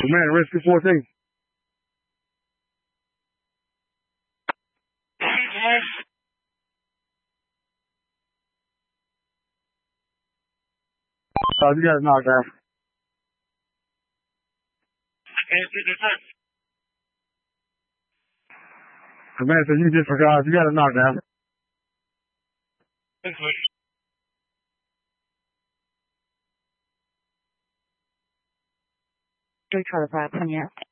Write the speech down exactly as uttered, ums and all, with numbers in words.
Command, rescue fourteen. Uh, you got a knockdown. Command said you disregard. You got a knockdown. Three Charlie Five, come here.